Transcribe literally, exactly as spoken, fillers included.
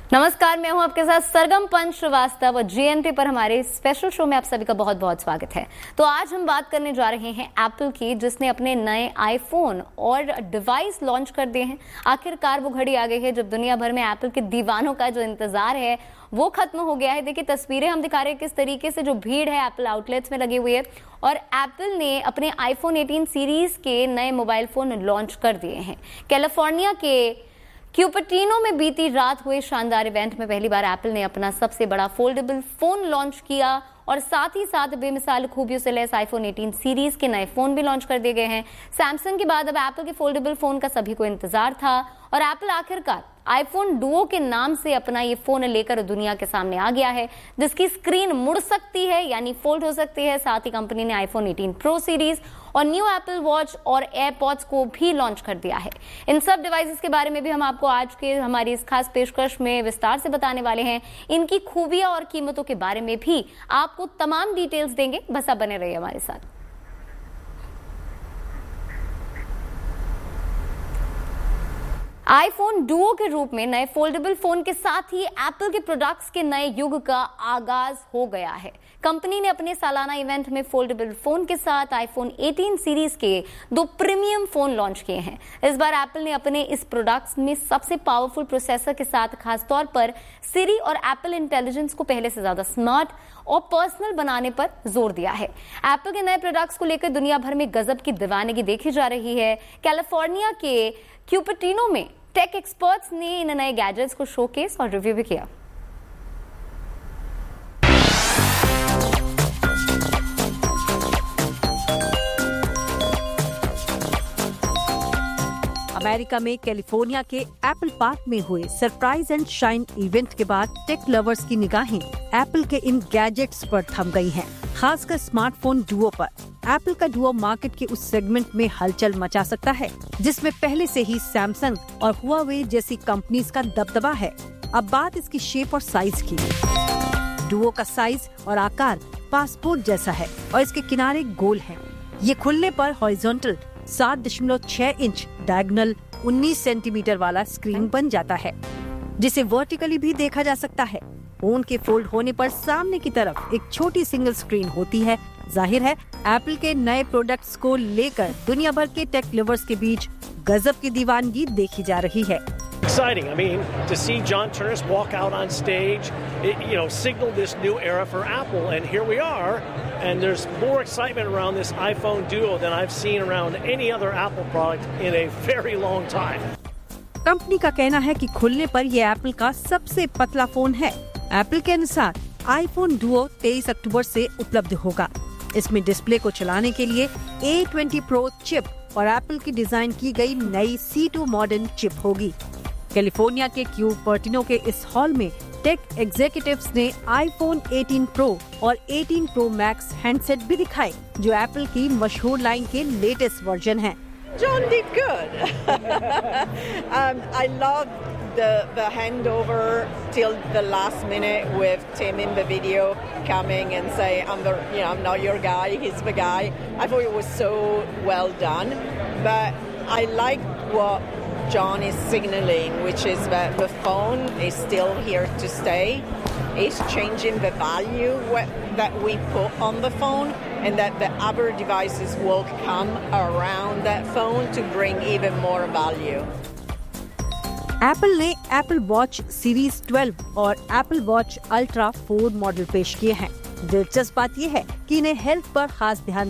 नमस्कार, मैं हूं आपके साथ सरगम पंच श्रीवास्तव और जीएनटी पर हमारे स्पेशल शो में आप सभी का बहुत बहुत स्वागत है। तो आज हम बात करने जा रहे हैं एप्पल की, जिसने अपने नए आईफोन और डिवाइस लॉन्च कर दिए हैं। आखिरकार वो घड़ी आ गई है जब दुनिया भर में एप्पल के दीवानों का जो इंतजार है वो खत्म हो गया है। देखिए तस्वीरें हम दिखा रहे हैं किस तरीके से जो भीड़ है एप्पल आउटलेट्स में लगी हुई है, और एप्पल ने अपने आईफोन एटीन सीरीज के नए मोबाइल फोन लॉन्च कर दिए हैं। कैलिफोर्निया के क्यूपर्टिनो में बीती रात हुए शानदार इवेंट में पहली बार एप्पल ने अपना सबसे बड़ा फोल्डेबल फोन लॉन्च किया और साथ ही साथ बेमिसाल खूबियों से लैस आईफोन एटीन सीरीज के नए फोन भी लॉन्च कर दिए गए हैं। सैमसंग के बाद अब एप्पल के फोल्डेबल फोन का सभी को इंतजार था और एप्पल आखिरकार आईफोन डुओ के नाम से अपना ये फोन लेकर दुनिया के सामने आ गया है, जिसकी स्क्रीन मुड़ सकती है यानी फोल्ड हो सकती है। साथ ही कंपनी ने आईफोन एटीन प्रो सीरीज और न्यू एप्पल वॉच और एयरपॉड्स को भी लॉन्च कर दिया है। इन सब डिवाइसेस के बारे में भी हम आपको आज के हमारी इस खास पेशकश में विस्तार से बताने वाले हैं। इनकी खूबियां और कीमतों के बारे में भी आपको तमाम डिटेल्स देंगे। बस आप बने रहिए हमारे साथ। आईफोन डुओ के रूप में नए फोल्डेबल फोन के साथ ही एप्पल के प्रोडक्ट्स के नए युग का आगाज हो गया है। कंपनी ने अपने सालाना इवेंट में फोल्डेबल फोन के साथ आईफोन एटीन सीरीज के दो प्रीमियम फोन लॉन्च किए हैं। इस बार एप्पल ने अपने इस प्रोडक्ट्स में सबसे पावरफुल प्रोसेसर के साथ खासतौर पर सिरी और एप्पल इंटेलिजेंस को पहले से ज्यादा स्मार्ट और पर्सनल बनाने पर जोर दिया है। एप्पल के नए प्रोडक्ट्स को लेकर दुनिया भर में गजब की दीवानगी देखी जा रही है। कैलिफोर्निया के क्यूपर्टिनो में टेक एक्सपर्ट्स ने इन नए गैजेट्स को शोकेस और रिव्यू भी किया। अमेरिका में कैलिफोर्निया के एप्पल पार्क में हुए सरप्राइज एंड शाइन इवेंट के बाद टेक लवर्स की निगाहें एप्पल के इन गैजेट्स पर थम गई हैं, खासकर स्मार्टफोन डुओ पर। एप्पल का डुओ मार्केट के उस सेगमेंट में हलचल मचा सकता है जिसमें पहले से ही सैमसंग और हुआवे जैसी कंपनीज का दबदबा है। अब बात इसकी शेप और साइज की। डुओ का साइज और आकार पासपोर्ट जैसा है और इसके किनारे गोल हैं। ये खुलने पर हॉरिजॉन्टल सात दशमलव छह इंच डायगोनल उन्नीस सेंटीमीटर वाला स्क्रीन बन जाता है, जिसे वर्टिकली भी देखा जा सकता है। फोन के फोल्ड होने पर सामने की तरफ एक छोटी सिंगल स्क्रीन होती है। जाहिर है एप्पल के नए प्रोडक्ट्स को लेकर दुनिया भर के टेक लवर्स के बीच गजब की दीवानगी देखी जा रही है। Exciting. I mean, to see John Ternus walk out on stage, it, you know, signaled this new era for Apple, and here we are. And there's more excitement around this iPhone Duo than I've seen around any other Apple product in a very long time. Company का कहना है कि खुलने पर ये Apple का सबसे पतला फोन है। एप्पल के अनुसार आईफोन डुओ तेईस अक्टूबर से उपलब्ध होगा। इसमें डिस्प्ले को चलाने के लिए ए ट्वेंटी प्रो चिप और एप्पल की डिजाइन की गई नई सी टू मॉडर्न चिप होगी। कैलिफोर्निया के क्यूपर्टिनो के इस हॉल में टेक एग्जीक्यूटिव्स ने आईफोन एटीन प्रो और एटीन प्रो मैक्स हैंडसेट भी दिखाए, जो एप्पल की मशहूर लाइन के लेटेस्ट वर्जन हैं। John did good. um, I love the the handover till the last minute with Tim in the video coming and say, "I'm the, you know, I'm not your guy. He's the guy." I thought it was so well done, but I like what John is signaling, which is that the phone is still here to stay. It's changing the value that we put on the phone, and that the other devices will come around that phone to bring even more value. Apple ने Apple watch series twelve और Apple watch ultra four model पेश किए हैं। दिलचस्प बात यह है कि इन्हें हेल्थ पर खास ध्यान